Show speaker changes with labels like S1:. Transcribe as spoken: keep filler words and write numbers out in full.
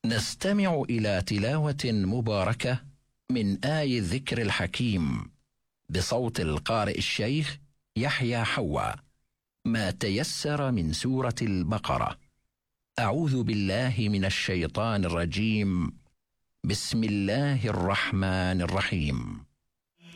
S1: نستمع إلى تلاوة مباركة من آي الذكر الحكيم بصوت القارئ الشيخ يحيى حوا، ما تيسر من سورة البقرة. أعوذ بالله من الشيطان الرجيم. بسم الله الرحمن الرحيم.